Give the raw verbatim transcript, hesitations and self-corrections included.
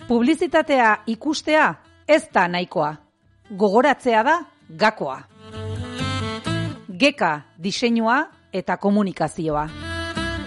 Publizitatea ikustea ez da nahikoa. Gogoratzea da gakoa. Geka diseinua eta komunikazioa.